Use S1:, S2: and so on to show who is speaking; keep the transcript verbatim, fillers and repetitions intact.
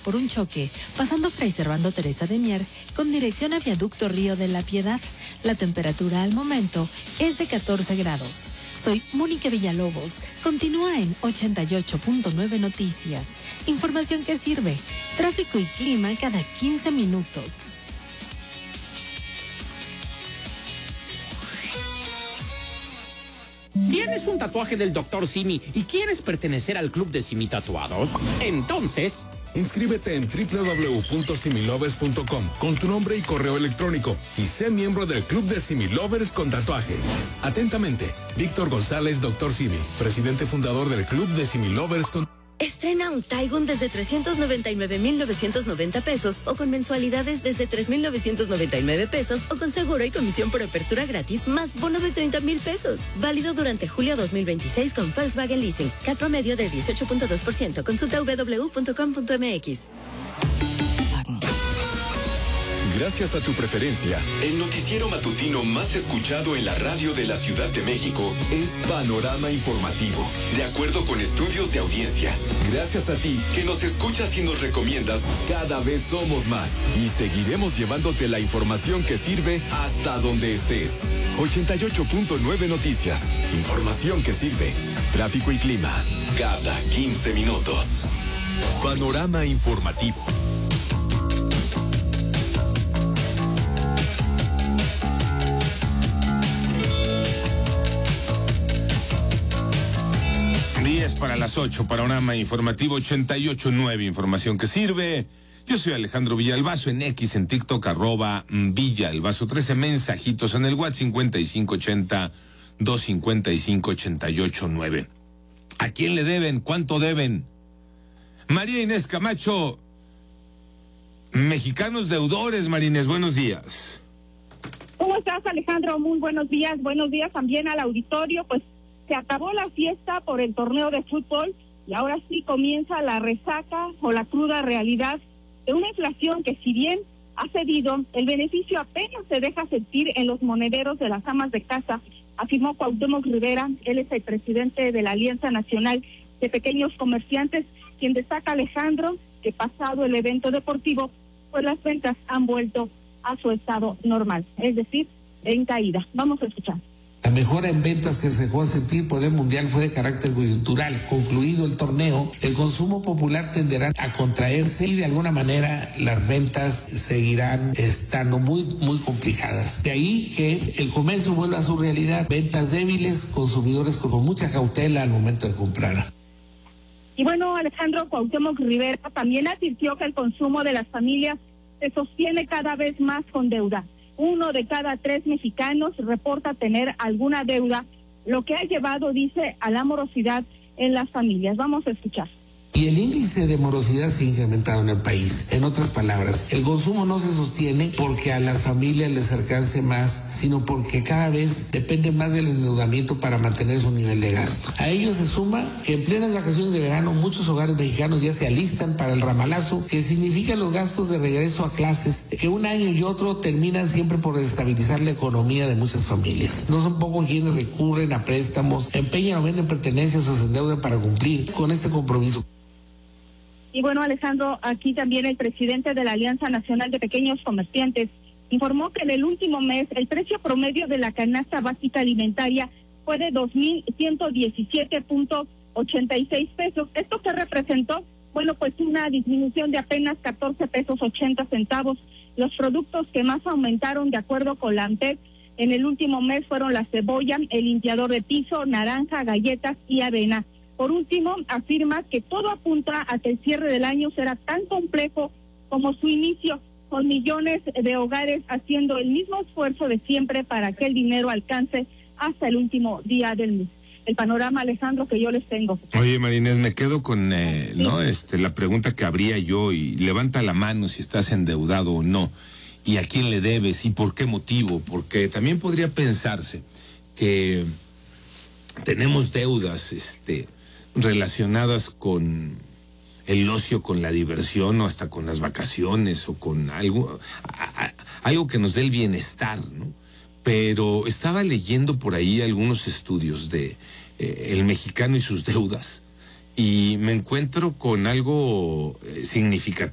S1: por un choque, pasando Fray Servando Teresa de Mier, con dirección a Viaducto Río de la Piedad. La temperatura al momento es de catorce grados. Soy Mónica Villalobos. Continúa en ochenta y ocho punto nueve Noticias. Información que sirve. Tráfico y clima cada quince minutos.
S2: ¿Tienes un tatuaje del doctor Simi y quieres pertenecer al club de Simi Tatuados? Entonces,
S3: inscríbete en doble u doble u doble u punto similovers punto com con tu nombre y correo electrónico y sé miembro del club de Similovers con tatuaje. Atentamente, Víctor González, doctor Simi, presidente fundador del club de Similovers con...
S4: Estrena un Taigun desde trescientos noventa y nueve mil novecientos noventa pesos o con mensualidades desde tres mil novecientos noventa y nueve pesos o con seguro y comisión por apertura gratis más bono de treinta mil pesos. Válido durante julio dos mil veintiséis con Volkswagen Leasing. C A T promedio de dieciocho punto dos por ciento. Consulta doble u doble u doble u punto com punto m x.
S5: Gracias a tu preferencia, el noticiero matutino más escuchado en la radio de la Ciudad de México es Panorama Informativo, de acuerdo con estudios de audiencia. Gracias a ti que nos escuchas y nos recomiendas, cada vez somos más y seguiremos llevándote la información que sirve hasta donde estés. ochenta y ocho punto nueve Noticias, información que sirve. Tráfico y clima, cada quince minutos. Panorama Informativo.
S6: diez para las ocho, Panorama Informativo ochenta y ocho punto nueve, información que sirve. Yo soy Alejandro Villalbazo, en X, en TikTok, arroba Villalbazo trece, mensajitos en el WhatsApp cincuenta y cinco ochenta, doscientos cincuenta y cinco, ochenta y ocho nueve. ¿A quién le deben? ¿Cuánto deben? María Inés Camacho, mexicanos deudores. María Inés, buenos días.
S7: ¿Cómo estás, Alejandro? Muy buenos días. Buenos días también al auditorio. Pues se acabó la fiesta por el torneo de fútbol y ahora sí comienza la resaca o la cruda realidad de una inflación que, si bien ha cedido, el beneficio apenas se deja sentir en los monederos de las amas de casa, afirmó Cuauhtémoc Rivera. Él es el presidente de la Alianza Nacional de Pequeños Comerciantes, quien destaca, Alejandro, que pasado el evento deportivo, pues las ventas han vuelto a su estado normal, es decir, en caída. Vamos a escuchar.
S8: La mejora en ventas que se dejó sentir por el Mundial fue de carácter coyuntural. Concluido el torneo, el consumo popular tenderá a contraerse y de alguna manera las ventas seguirán estando muy, muy complicadas. De ahí que el comercio vuelva a su realidad. Ventas débiles, consumidores con mucha cautela al momento de comprar.
S7: Y bueno, Alejandro, Cuauhtémoc Rivera también advirtió que el consumo de las familias se sostiene cada vez más con deuda. Uno de cada tres mexicanos reporta tener alguna deuda, lo que ha llevado, dice, a la morosidad en las familias. Vamos a escuchar.
S8: Y el índice de morosidad se ha incrementado en el país. En otras palabras, el consumo no se sostiene porque a las familias les alcance más, sino porque cada vez depende más del endeudamiento para mantener su nivel de gasto. A ello se suma que en plenas vacaciones de verano muchos hogares mexicanos ya se alistan para el ramalazo, que significa los gastos de regreso a clases, que un año y otro terminan siempre por desestabilizar la economía de muchas familias. No son pocos quienes recurren a préstamos, empeñan o venden pertenencias o se endeudan para cumplir con este compromiso.
S7: Y bueno, Alejandro, aquí también el presidente de la Alianza Nacional de Pequeños Comerciantes informó que en el último mes el precio promedio de la canasta básica alimentaria fue de dos mil ciento diecisiete punto ochenta y seis pesos. Esto que representó, bueno, pues una disminución de apenas catorce pesos ochenta centavos. Los productos que más aumentaron, de acuerdo con la ANTED, en el último mes fueron la cebolla, el limpiador de piso, naranja, galletas y avena. Por último, afirma que todo apunta a que el cierre del año será tan complejo como su inicio, con millones de hogares haciendo el mismo esfuerzo de siempre para que el dinero alcance hasta el último día del mes. El panorama, Alejandro, que yo les tengo.
S6: Oye, María Inés, me quedo con eh, sí. no este la pregunta que habría yo, y levanta la mano si estás endeudado o no, y a quién le debes y por qué motivo, porque también podría pensarse que tenemos deudas este relacionadas con el ocio, con la diversión, o hasta con las vacaciones, o con algo, a, a, algo que nos dé el bienestar, ¿no? Pero estaba leyendo por ahí algunos estudios de eh, el mexicano y sus deudas, y me encuentro con algo eh, significativo.